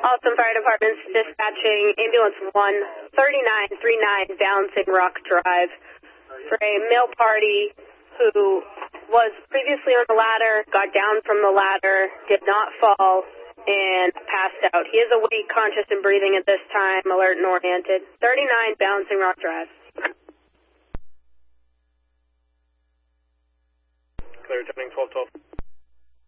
Austin Fire Department's dispatching ambulance 13939 Bouncing Rock Drive for a male party who was previously on the ladder, got down from the ladder, did not fall, and passed out. He is awake, conscious, and breathing at this time, alert and oriented. 39 Bouncing Rock Drive. Clear, turning 1212.